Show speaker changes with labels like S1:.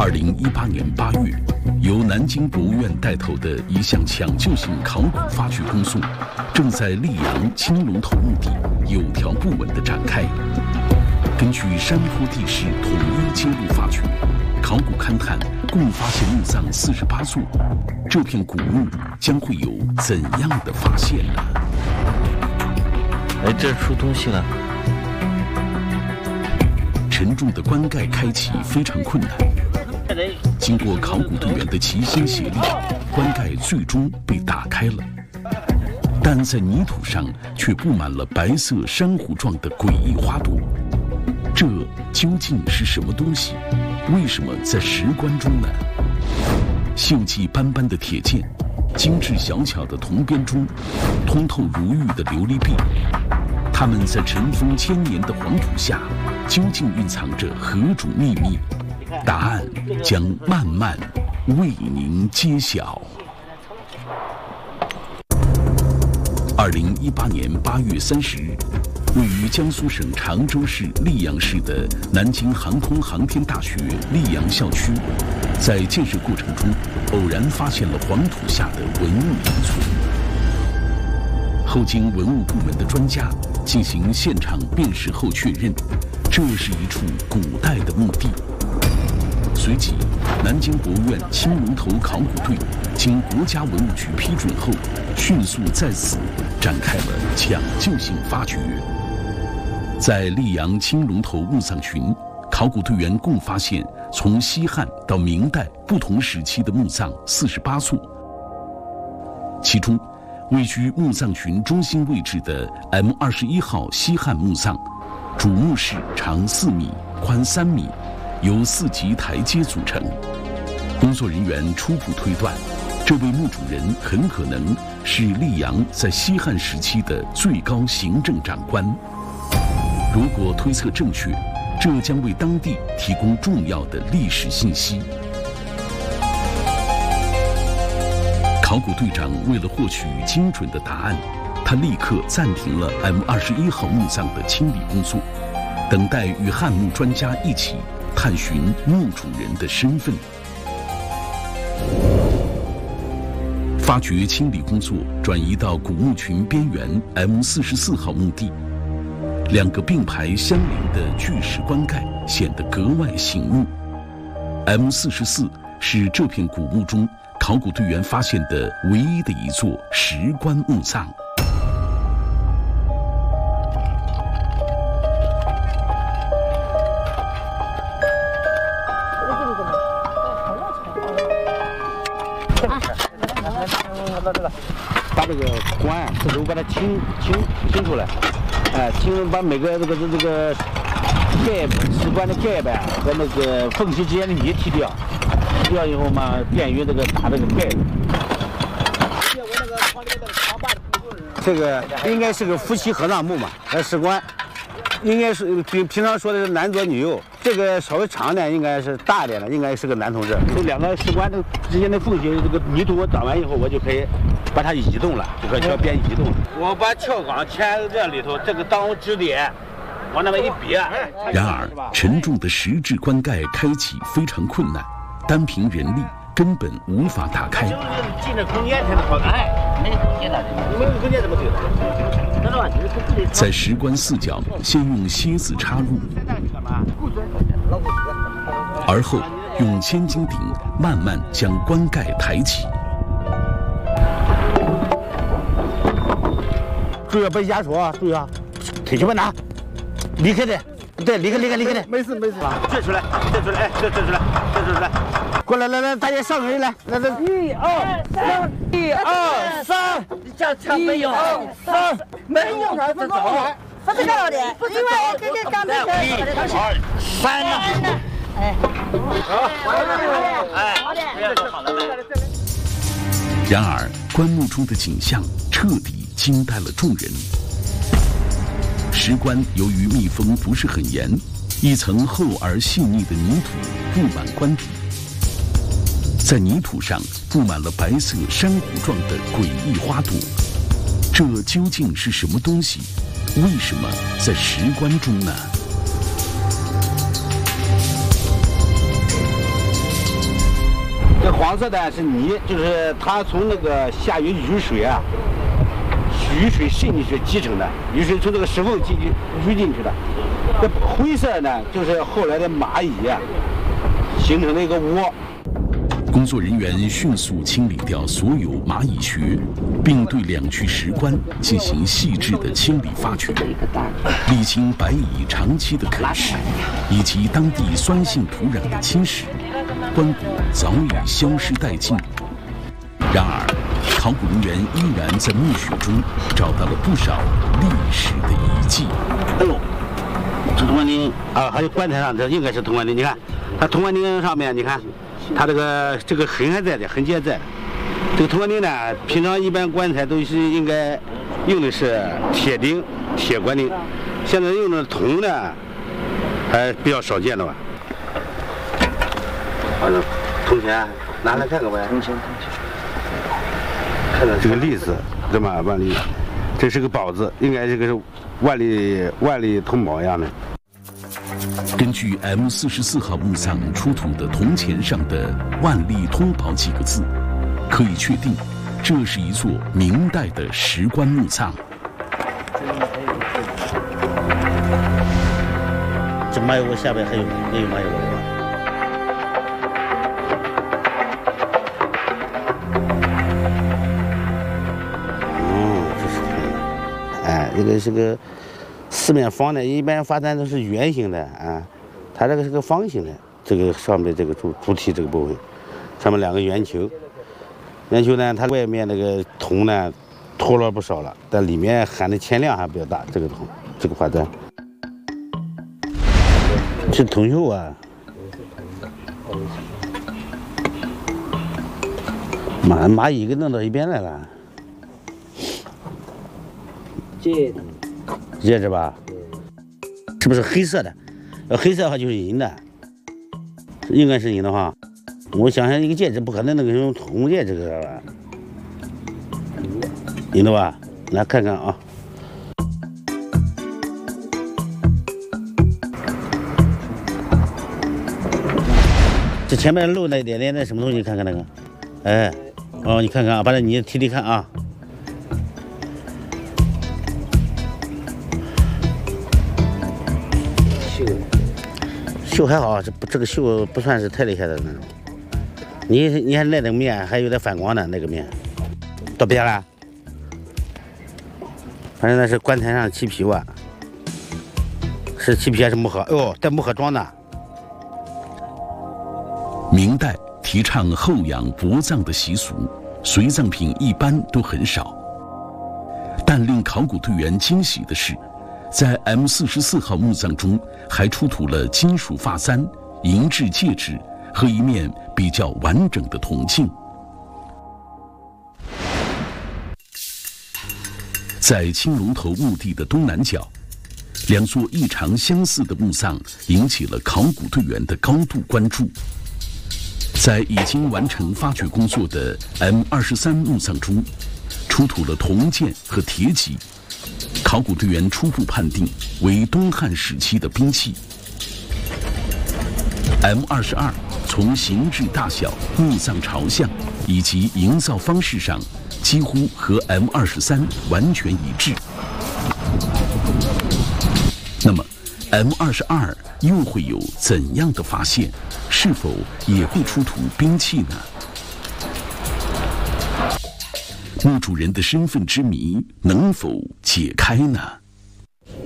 S1: 2018年8月，由南京博物院带头的一项抢救性考古发掘工作，正在溧阳青龙头墓地有条不紊地展开。根据山坡地势统一揭露发掘，考古勘探共发现墓葬48座，这片古墓将会有怎样的发现呢？
S2: 哎，这出东西了。
S1: 沉重的棺盖开启非常困难，经过考古队员的齐心协力，棺盖最终被打开了。但在泥土上却布满了白色珊瑚状的诡异花朵，这究竟是什么东西？为什么在石棺中呢？锈迹斑斑的铁剑，精致小巧的铜边钟，通透如玉的琉璃壁，它们在尘封千年的黄土下，究竟蕴藏着何种秘密？答案将慢慢为您揭晓。2018年8月30日，位于江苏省常州市溧阳市的南京航空航天大学溧阳校区，在建设过程中偶然发现了黄土下的文物遗存。后经文物部门的专家进行现场辨识后确认，这是一处古代的墓地。随即，南京博物院青龙头考古队经国家文物局批准后，迅速在此展开了抢救性发掘。在溧阳青龙头墓葬群，考古队员共发现从西汉到明代不同时期的墓葬48座，其中位居墓葬群中心位置的 M21号西汉墓葬，主墓室长4米，宽3米，由4级台阶组成。工作人员初步推断，这位墓主人很可能是溧阳在西汉时期的最高行政长官。如果推测正确，这将为当地提供重要的历史信息。考古队长为了获取精准的答案，他立刻暂停了 M21号墓葬的清理工作，等待与汉墓专家一起探寻墓主人的身份。发掘清理工作转移到古墓群边缘 M44号墓地，2个并排相邻的巨石棺盖显得格外醒目。M44是这片古墓中考古队员发现的唯一的一座石棺墓葬。
S3: 把这个棺四周把它清出来，把每个这个盖石棺的盖板和那个缝隙之间的泥剔掉，剔掉以后嘛，便于这个打这个盖。这个应该是个夫妻合葬墓嘛，石棺应该是平常说的是男左女右，这个稍微长一点，应该是大一点的，应该是个男同志。这2个石棺的之间的缝隙，这个泥土我长完以后，我就可以把它移动了，这个叫边移动。我把撬杠嵌在里头，这个当支点，往那么一别。
S1: 然而，沉重的石质棺盖开启非常困难，单凭人力根本无法打开。
S3: 进这空间才能好开，没空间的，没有空间怎么走的？
S1: 在石棺4角先用楔子插入，而后用千斤顶慢慢将棺盖抬起。
S3: 注意别压缩啊！注意啊！腿去吧拿，离开的，对，离开的，没事。拽出来，哎，拽出来，过来，大家上人来，来，1、2、3，1、2、3，这枪没有，1、2、3，没有，这走。
S4: 不是高的，因为我给你刚才
S3: 1、2、3呢。
S4: 哎，
S1: 然而，棺木中的景象彻底惊呆了众人。石棺由于密封不是很严，一层厚而细腻的泥土布满棺底，在泥土上布满了白色珊瑚状的诡异花朵。这究竟是什么东西？为什么在石棺中呢？
S3: 黄色的是泥，就是它从那个下雨水啊，雨水渗进去积成的，雨水从这个石缝淤进去的。这灰色呢，就是后来的蚂蚁啊形成的一个窝。
S1: 工作人员迅速清理掉所有蚂蚁穴，并对两具石棺进行细致的清理发掘，沥清白蚁长期的啃食，以及当地酸性土壤的侵蚀，棺骨早已消失殆尽。然而，考古人员依然在墓穴中找到了不少历史的遗迹。
S3: 哎呦，这铜棺钉啊，还有棺材上，这应该是铜棺钉。你看，它铜棺钉上面，你看。它这个痕还在的，痕迹还在。这个铜棺钉呢，平常一般棺材都是应该用的是铁钉、铁棺钉，现在用的铜呢，还比较少见的吧。铜钱拿来看看呗。铜钱。看到这个栗子，对吧？万历，这是个宝字，应该这个是万历通宝一样的。
S1: 根据 M44号墓葬出土的铜钱上的“万历通宝”几个字，可以确定，这是一座明代的石棺墓葬。
S3: 这马有窝下边还有马有窝是吧？这是哎，这个是个四面方的，一般发展都是圆形的啊。它这个是个方形的，这个上面这个主体这个部分，上面两个圆球，圆球呢，它外面那个铜呢脱落不少了，但里面含的铅量还比较大。这个铜，这个发簪是铜锈啊，蚂蚁给弄到一边来了，戒指吧，是不是黑色的？黑色的话就是银的，应该是银的话。我想想，一个戒指不可能那个用铜戒指吧？银的吧？来看看啊。这前面露那一点点那什么东西？看看那个，哎，哦，你看看啊，把这泥提提看啊。锈还好，这个锈不算是太厉害的那种。你看那个面还有点反光的那个面，到边了。反正那是棺材上的漆皮吧，是漆皮还是木盒？哎呦，带木盒装的。
S1: 明代提倡后仰薄葬的习俗，随葬品一般都很少。但令考古队员惊喜的是，在 M44号墓葬中还出土了金属发簪、银质戒指和一面比较完整的铜镜。在青龙头墓地的东南角，两座异常相似的墓葬引起了考古队员的高度关注。在已经完成发掘工作的 M23墓葬中，出土了铜剑和铁戟，考古队员初步判定为东汉时期的兵器。M22从形制大小、墓葬朝向以及营造方式上，几乎和 M23完全一致。那么 M22又会有怎样的发现？是否也会出土兵器呢？墓主人的身份之谜能否解开呢？